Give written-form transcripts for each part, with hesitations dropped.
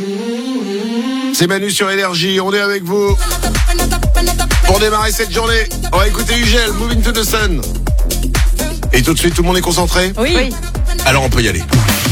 C'est Manu sur Énergie, on est avec vous pour démarrer cette journée. On va écouter Ugel, Moving to the Sun. Et tout de suite, tout le monde est concentré ? Oui. Alors on peut y aller.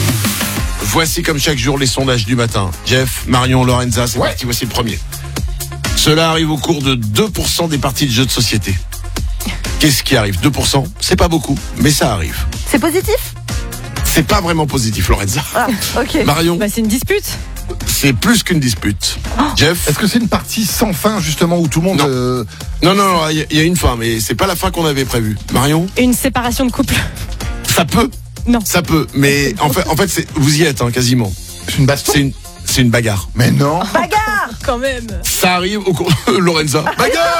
Voici comme chaque jour les sondages du matin. Jeff, Marion, Lorenza, c'est parti, voici le premier. Cela arrive au cours de 2% des parties de jeux de société. Qu'est-ce qui arrive ? 2%, c'est pas beaucoup, mais ça arrive. C'est positif ? C'est pas vraiment positif, Lorenza. Ah, ok. Marion, Bah, c'est une dispute. c'est plus qu'une dispute. Jeff ? Est-ce que c'est une partie sans fin, justement, où tout le monde... Non, il y a une fin, mais c'est pas la fin qu'on avait prévue. Marion ? Une séparation de couple. Ça peut. Non. Ça peut, mais en fait, vous y êtes, quasiment. C'est une baston. C'est une bagarre. Mais non. Bagarre ! Quand même. Ça arrive au cours... Lorenza. Bagarre !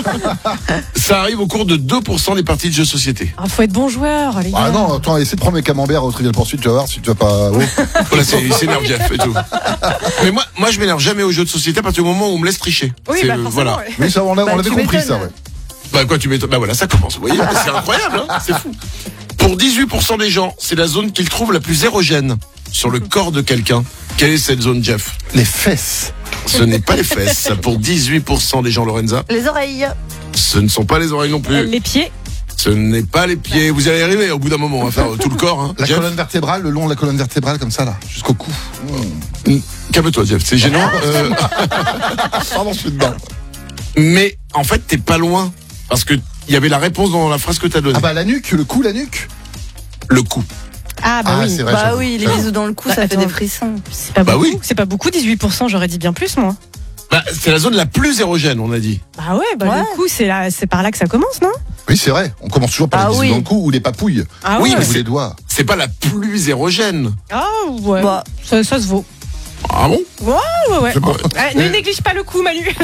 Ça arrive au cours de 2% des parties de jeux de société. Ah, faut être bon joueur, les gars. Ah non, attends, essaie de prendre mes camemberts au Trivial Poursuite, tu vas voir si tu vas pas... Oui. Voilà, il s'énerve, Jeff, et tout. Mais moi, je m'énerve jamais aux jeux de société à partir du moment où on me laisse tricher. Oui, C'est, bah forcément. voilà. Ouais. Oui, ça, on l'avait tu compris, m'étonnes. ça, ouais. Bah quoi, tu m'étonnes. Bah voilà, ça commence, vous voyez. C'est incroyable, c'est fou. Pour 18% des gens, c'est la zone qu'ils trouvent la plus érogène sur le corps de quelqu'un. Quelle est cette zone, Jeff ? Les fesses. Ce n'est pas les fesses. Pour 18% des gens, Lorenza. Les oreilles. Ce ne sont pas les oreilles non plus. Les pieds. Ce n'est pas les pieds. Vous allez arriver au bout d'un moment à faire tout le corps. La Jeff, colonne vertébrale, le long de la colonne vertébrale, comme ça, là, jusqu'au cou. calme-toi, Jeff. C'est gênant. Pardon, je suis dedans. Mais en fait, t'es pas loin. Parce que il y avait la réponse dans la phrase que t'as donnée. Ah bah, la nuque, le cou, la nuque. Le cou. Ah, bah Ah, oui. c'est vrai. Bah j'avoue. oui, les bisous dans le cou, Bah, ça fait attends. des frissons. C'est pas Bah beaucoup. oui. C'est pas beaucoup, 18%, j'aurais dit bien plus, moi. Bah, c'est la zone la plus érogène, on a dit. Bah ouais, bah Ouais. le coup, c'est par là que ça commence, non? Oui, c'est vrai. On commence toujours par Ah les bisous oui. dans le cou ou les papouilles. Ah Oui, ouais. mais Ou les doigts. C'est pas la plus érogène. Ah ouais. Bah. Ça se vaut. Ah bon ? Ouais. C'est bon. Ne néglige pas le coup, Manu.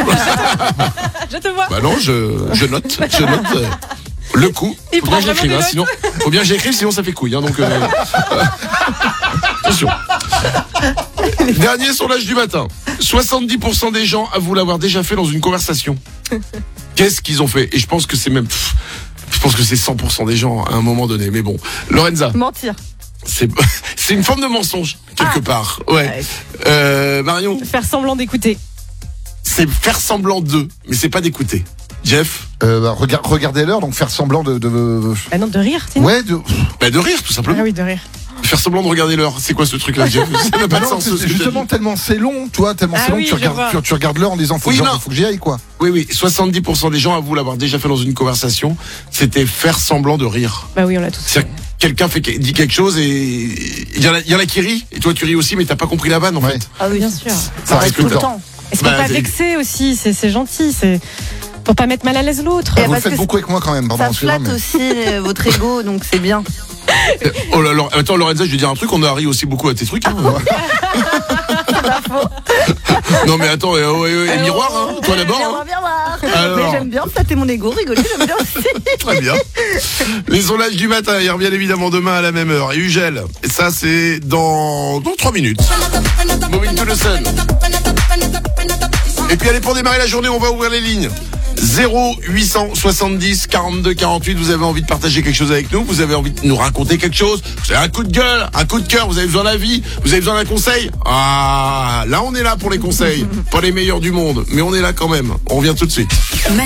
Je te vois. Bah non, je note. Je note. Le coup. Il Faut prend bien que vraiment j'écrive, des sinon, faut bien que j'écrive, sinon ça fait couille. Donc, attention. Dernier sondage du matin. 70% des gens avouent l'avoir déjà fait dans une conversation. Qu'est-ce qu'ils ont fait ? Et je pense que c'est même... je pense que c'est 100% des gens à un moment donné. Mais bon. Lorenza, Mentir. c'est une forme de mensonge, quelque part. Ouais. Marion, Faire semblant d'écouter. c'est faire semblant d'eux, mais c'est pas d'écouter. Jeff, Regardez l'heure, donc faire semblant de... Bah non, de rire, sinon. Ouais, bah de rire tout simplement. Ah oui, de rire. Faire semblant de regarder l'heure, c'est quoi ce truc-là, Jeff ? Ça n'a pas de non, sens. ce que je t'ai justement, dit. tellement c'est long, toi, tellement Ah c'est long, oui, tu je regardes, vois. tu regardes l'heure en disant faut, Oui, que non. faut que j'y aille, quoi. Oui, 70% des gens avouent l'avoir déjà fait dans une conversation. C'était faire semblant de rire. Bah oui, on l'a tous fait. C'est-à-dire que quelqu'un dit quelque chose et il y en a qui rient, et toi tu ris aussi, mais t'as pas compris la vanne en Ouais. fait. Ah oui, Bien sûr. Ça Parce arrive que tout le t'as- temps. Est-ce qu'on Bah, peut pas c'est- vexer aussi, c'est gentil, c'est pour pas mettre mal à l'aise l'autre. Et Vous le parce faites que beaucoup avec moi quand même, pardon, Ça excusez-moi, flatte mais... aussi votre ego, donc c'est bien. Oh là là, attends Lorenza, je vais dire un truc, on a ri aussi beaucoup à tes trucs. Hein. Non mais attends, miroir, hein, toi d'abord. Viens Hein. voir, viens voir. Alors. Mais j'aime bien flatter mon ego, rigoler, j'aime bien aussi. Très bien. Les sondages du matin, ils reviennent évidemment demain à la même heure. Et Ugel, et ça c'est dans 3 minutes. Moving to the Sun. Et puis allez, pour démarrer la journée, on va ouvrir les lignes. 0870 42 48, vous avez envie de partager quelque chose avec nous, vous avez envie de nous raconter quelque chose, vous avez un coup de gueule, un coup de cœur, vous avez besoin d'avis, vous avez besoin d'un conseil. Ah, là on est là pour les conseils, pas les meilleurs du monde, mais on est là quand même. On revient tout de suite.